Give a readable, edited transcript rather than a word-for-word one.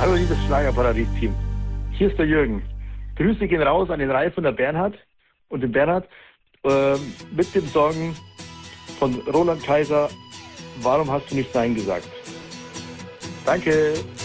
Hallo liebes Schlagerparadies-Team. Hier ist der Jürgen. Grüße gehen raus an den Ralf und der Bernhard und den Bernhard mit dem Song von Roland Kaiser, Warum hast du nicht Nein gesagt? Danke.